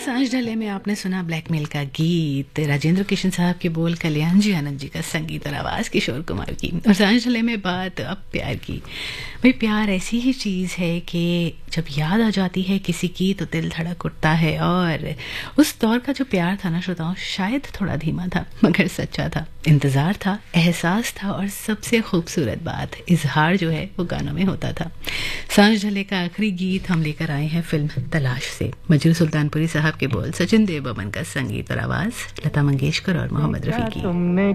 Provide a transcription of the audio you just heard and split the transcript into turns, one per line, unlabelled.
सांझ ढले में आपने सुना ब्लैकमेल का गीत, राजेंद्र किशन साहब के बोल, कल्याण जी आनंद जी का संगीत और आवाज़ किशोर कुमार की। और सांझ ढले में बात अब प्यार की। भाई प्यार ऐसी ही चीज़ है कि जब याद आ जाती है किसी की तो दिल धड़क उठता है। और उस दौर का जो प्यार था ना श्रोताओं, शायद थोड़ा धीमा था मगर सच्चा था। इंतज़ार था, एहसास था और सबसे खूबसूरत बात इजहार जो है वो गानों में होता था। सांझ ढले का आखिरी गीत हम लेकर आए हैं फिल्म तलाश से। मजरू सुल्तानपुरी साहब के बोल, सचिन देव बर्मन का संगीत और आवाज़, लता मंगेशकर और मोहम्मद रफ़ी की।